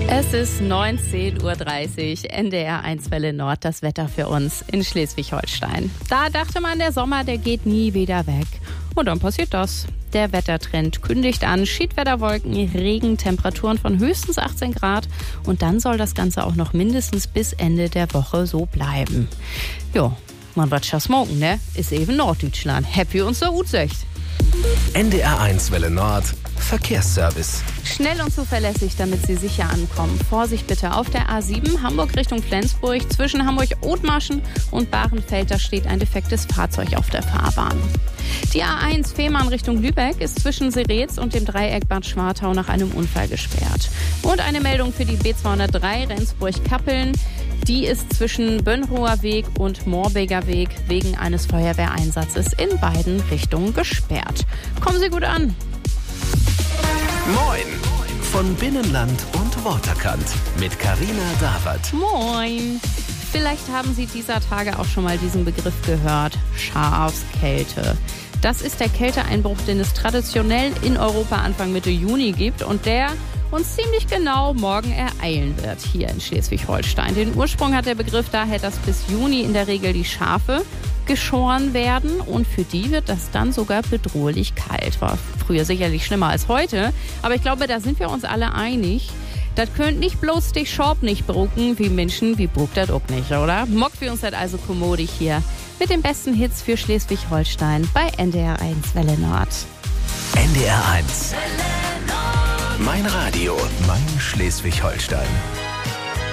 Es ist 19:30 Uhr, NDR 1 Welle Nord, das Wetter für uns in Schleswig-Holstein. Da dachte man, der Sommer, der geht nie wieder weg. Und dann passiert das. Der Wettertrend kündigt an, Schiedwetterwolken, Regen, Temperaturen von höchstens 18 Grad. Und dann soll das Ganze auch noch mindestens bis Ende der Woche so bleiben. Jo, man wird schon smoken, ne? Ist eben Norddeutschland. Happy und so gut secht. NDR 1 Welle Nord, Verkehrsservice. Schnell und zuverlässig, damit Sie sicher ankommen. Vorsicht bitte auf der A7 Hamburg Richtung Flensburg. Zwischen Hamburg-Othmarschen und Bahrenfeld, da steht ein defektes Fahrzeug auf der Fahrbahn. Die A1 Fehmarn Richtung Lübeck ist zwischen Seretz und dem Dreieck Bad Schwartau nach einem Unfall gesperrt. Und eine Meldung für die B203 Rendsburg-Kappeln. Die ist zwischen Bönrower Weg und Moorbeger Weg wegen eines Feuerwehreinsatzes in beiden Richtungen gesperrt. Kommen Sie gut an. Moin! Von Binnenland und Waterkant mit Carina Dawert. Moin! Vielleicht haben Sie dieser Tage auch schon mal diesen Begriff gehört. Schafskälte. Das ist der Kälteeinbruch, den es traditionell in Europa Anfang Mitte Juni gibt und der uns ziemlich genau morgen ereilen wird hier in Schleswig-Holstein. Den Ursprung hat der Begriff daher, dass bis Juni in der Regel die Schafe geschoren werden und für die wird das dann sogar bedrohlich kalt. War früher sicherlich schlimmer als heute, aber ich glaube, da sind wir uns alle einig. Das könnt nicht bloß dich Schorb nicht brucken, wie Menschen, wie bruckt das auch nicht, oder? Mockt wir uns das also kommodig hier mit den besten Hits für Schleswig-Holstein bei NDR 1 Welle Nord. NDR 1. Mein Radio, mein Schleswig-Holstein.